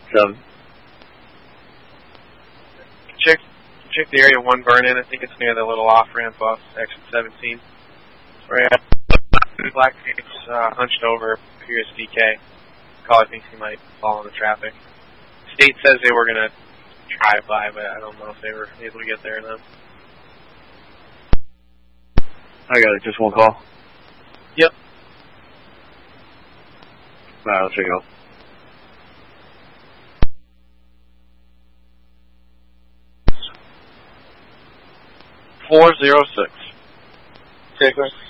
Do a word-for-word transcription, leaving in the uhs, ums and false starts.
Seven. Check, check the area one burn in. I think it's near the little off ramp off exit seventeen. Right. Black Phoenix uh, hunched over. Appears D K. Caller thinks he might fall in the traffic. State says they were gonna drive by, but I don't know if they were able to get there or not. I got it. Just one call. Yep. Alright, let's check it out. Four zero six. Tickler.